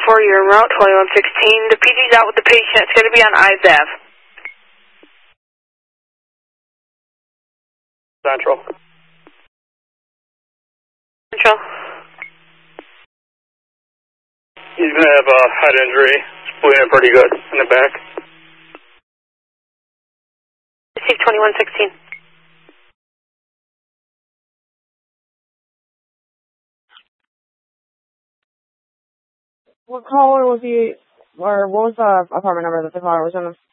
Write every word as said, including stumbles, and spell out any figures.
four, you're en route, twenty-one sixteen. The P G's out with the patient. It's going to be on Ives Ave. Central. Central. He's going to have a head injury. He's bleeding pretty good in the back. Receive twenty-one sixteen. What caller was he, or what was the apartment number that the caller was in?